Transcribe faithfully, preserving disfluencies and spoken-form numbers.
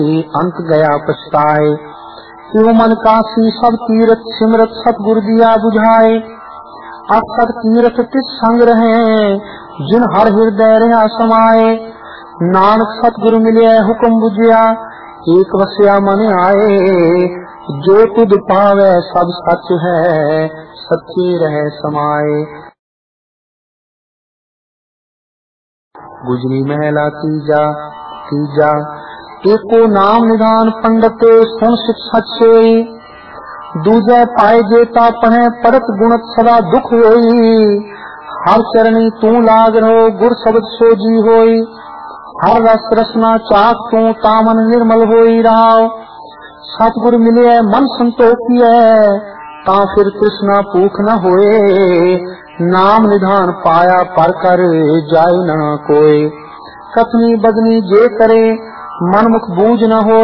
अंत गया पछताए। यो मन काशी सब तीरथ सिमरत सतगुरु दिया बुझाए। असत तीरथ तिस संग रहे जिन हर हृदय रहा समाए। नानक सतगुरु मिले हुक्म बुझिया एक वसिया मन आए। जो तुद पावे सब सच है सच्चे रहे समाए। गुजरी महला तीजा तीजा एको नाम निधान पंडित सुन शिक्षा सोई। दूजे पाए जेता पढ़े पढ़त गुणत सदा दुख होई। हर चरणी तू लाग रहो गुर शब्द सोजी होई। हर रस रसना चाक तू तामन निर्मल होई रहा। सतगुरु मिले मन संतोखी है ता फिर कृष्णा भूख न होए। नाम निधान पाया पर कर जाय न कोय। कथनी बदनी जे करे मन मुख बूझ न हो।